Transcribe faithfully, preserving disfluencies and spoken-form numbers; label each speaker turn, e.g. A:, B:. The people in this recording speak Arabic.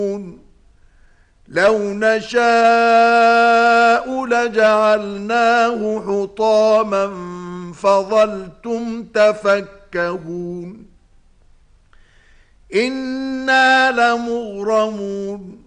A: لو نشاء لجعلناه حطاما فظلتم تفكهون إنا لمغرمون